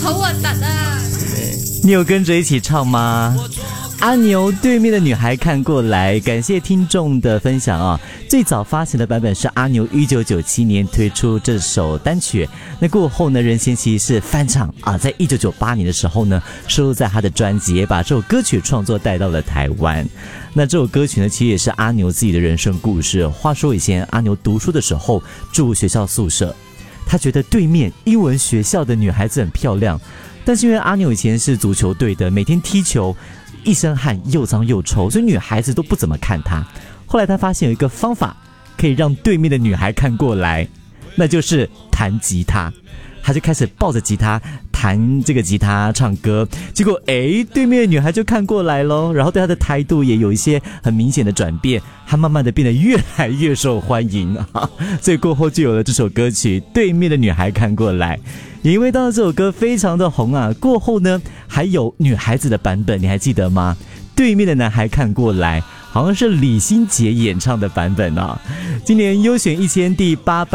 好核突啊！ 你有跟着一起唱吗？阿牛对面的女孩看过来，感谢听众的分享啊！最早发行的版本是阿牛1997年推出这首单曲，那过后呢，任贤齐是翻唱啊，在1998年的时候呢，收录在他的专辑，也把这首歌曲创作带到了台湾。那这首歌曲呢，其实也是阿牛自己的人生故事。话说以前阿牛读书的时候住学校宿舍，他觉得对面英文学校的女孩子很漂亮，但是因为阿牛以前是足球队的，每天踢球一身汗，又脏又臭，所以女孩子都不怎么看他。后来他发现有一个方法可以让对面的女孩看过来，那就是弹吉他。他就开始抱着吉他弹这个吉他唱歌，结果对面的女孩就看过来咯，然后对他的态度也有一些很明显的转变，他慢慢的变得越来越受欢迎啊，所以过后就有了这首歌曲《对面的女孩看过来》。也因为当时这首歌非常的红啊，过后呢还有女孩子的版本，你还记得吗？对面的男孩看过来，好像是李心洁演唱的版本啊。今年优选1000第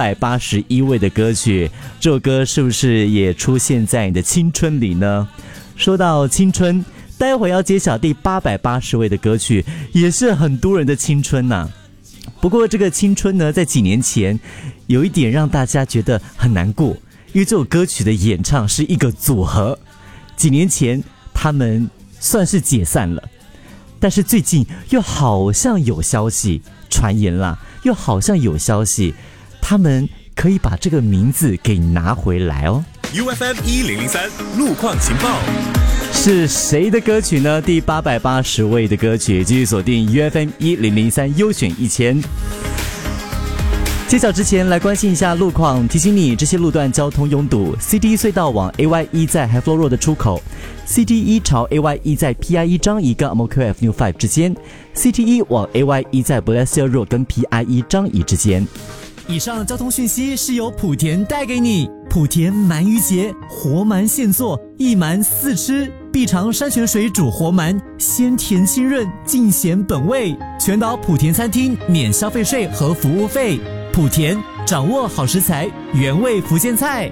881位的歌曲，这首歌是不是也出现在你的青春里呢？说到青春，待会要揭晓第880位的歌曲，也是很多人的青春啊。不过这个青春呢，在几年前有一点让大家觉得很难过，因为这首歌曲的演唱是一个组合，几年前他们算是解散了，但是最近又好像有消息传言啦，又好像有消息他们可以把这个名字给拿回来哦。 UFM 1003路况情报， 是谁的歌曲呢？第880位的歌曲，继续锁定 UFM 1003优选1000。揭晓之前来关心一下路况，提醒你这些路段交通拥堵。 CT 隧道往 AY1 在 High Floor Road 的出口， CT1 朝 AY1 在 PI1 章宜跟 AMOQF New 5之间， CT1 往 AY1 在 Balestier Road 跟 PI1 章宜之间。以上交通讯息是由莆田带给你。莆田鳗鱼节，活鳗现做，一鳗4吃，必尝山泉水煮活鳗，鲜甜清润，尽显本味。全岛莆田餐厅免消费税和服务费。莆田，掌握好食材，原味福建菜。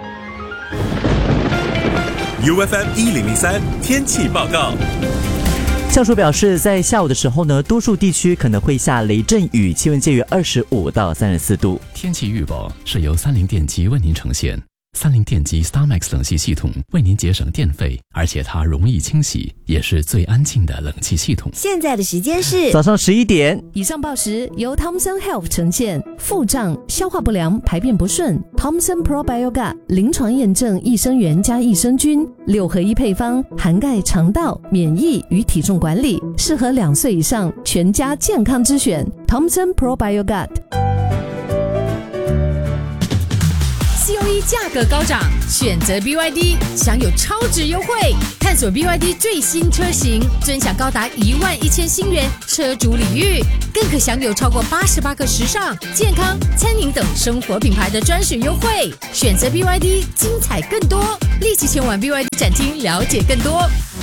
UFM 1003天气报告。 气象署表示，在下午的时候呢，多数地区可能会下雷阵雨，气温介于25到34度。 天气预报是由三菱电机为您呈现。三菱电机 StarMax 冷气系统为您节省电费，而且它容易清洗，也是最安静的冷气系统。 现在的时间是早上11点。 以上报时由 Thomson Health 呈现。腹胀、消化不良、排便不顺 ，Thomson Probiotic 临床验证益生元加益生菌6合1配方，涵盖肠道、免疫与体重管理，适合2岁以上全家健康之选。Thomson Probiotic。COE 价格高涨，选择 BYD 享有超值优惠，探索 BYD 最新车型，尊享高达11000新元车主礼遇，更可享有超过88个时尚、健康、餐饮等生活品牌的专属优惠。选择 BYD， 精彩更多，立即前往 BYD 展厅了解更多。